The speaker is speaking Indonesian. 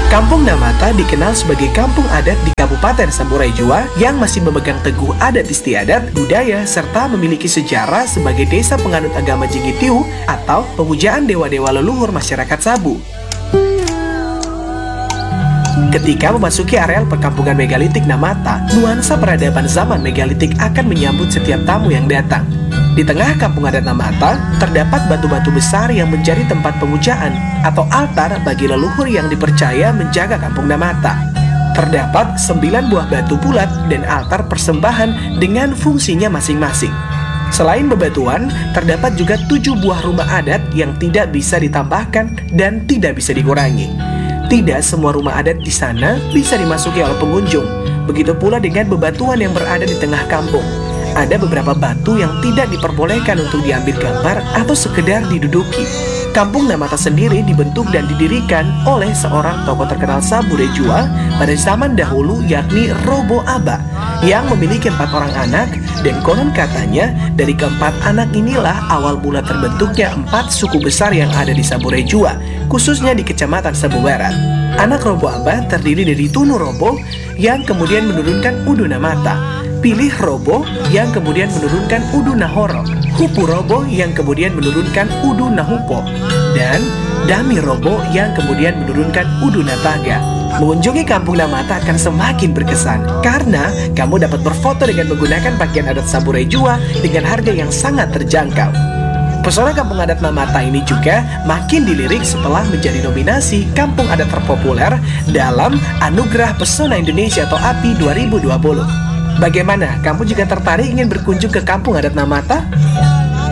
Kampung Namata dikenal sebagai kampung adat di Kabupaten Saburai Jua yang masih memegang teguh adat istiadat, budaya, serta memiliki sejarah sebagai desa penganut agama Jingitiu atau pemujaan dewa-dewa leluhur masyarakat Sabu. Ketika memasuki areal perkampungan megalitik Namata, nuansa peradaban zaman megalitik akan menyambut setiap tamu yang datang. Di tengah kampung adat Namata, terdapat batu-batu besar yang menjadi tempat pemujaan atau altar bagi leluhur yang dipercaya menjaga kampung Namata. Terdapat 9 buah batu bulat dan altar persembahan dengan fungsinya masing-masing. Selain bebatuan, terdapat juga 7 buah rumah adat yang tidak bisa ditambahkan dan tidak bisa dikurangi. Tidak semua rumah adat di sana bisa dimasuki oleh pengunjung. Begitu pula dengan bebatuan yang berada di tengah kampung. Ada beberapa batu yang tidak diperbolehkan untuk diambil gambar atau sekedar diduduki. Kampung Namata sendiri dibentuk dan didirikan oleh seorang tokoh terkenal Saburai Jua pada zaman dahulu, yakni Robo Aba, yang memiliki 4 orang anak, dan konon katanya dari keempat anak inilah awal mula terbentuknya 4 suku besar yang ada di Saburai Jua, khususnya di Kecamatan Sabu Barat. Anak Robo Aba terdiri dari Tunu Robo yang kemudian menurunkan Udu Namata, Pilih Robo yang kemudian menurunkan Udu Nahoro, Hupu Robo yang kemudian menurunkan Udu Nahupo, dan Dami Robo yang kemudian menurunkan Udu Nataga. Mengunjungi kampung Namata akan semakin berkesan karena kamu dapat berfoto dengan menggunakan pakaian adat Saburai Jua dengan harga yang sangat terjangkau. Pesona kampung adat Namata ini juga makin dilirik setelah menjadi nominasi kampung adat terpopuler dalam Anugerah Pesona Indonesia atau API 2020. Bagaimana? Kamu juga tertarik ingin berkunjung ke kampung adat Namata?